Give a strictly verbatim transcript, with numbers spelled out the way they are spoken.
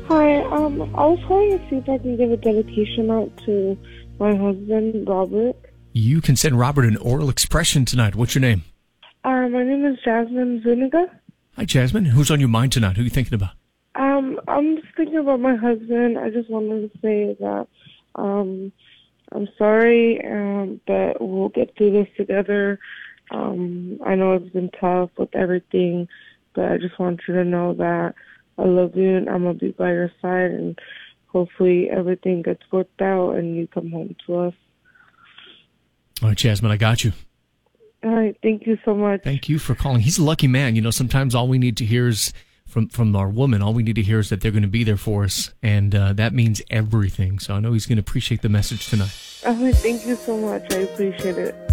Hi, um, I was calling to see if I can give a dedication out to my husband, Robert. You can send Robert an oral expression tonight. What's your name? Uh, my name is Jasmine Zuniga. Hi, Jasmine. Who's on your mind tonight? Who are you thinking about? Um, I'm just thinking about my husband. I just wanted to say that, um, I'm sorry, um, but we'll get through this together. Um, I know it's been tough with everything, but I just want you to know that I love you and I'm going to be by your side, and hopefully everything gets worked out and you come home to us. All right, Jasmine, I got you. All right, thank you so much. Thank you for calling. He's a lucky man. You know, sometimes all we need to hear is from, from our woman, all we need to hear is that they're going to be there for us, and uh, that means everything. So I know he's going to appreciate the message tonight. All right, thank you so much. I appreciate it.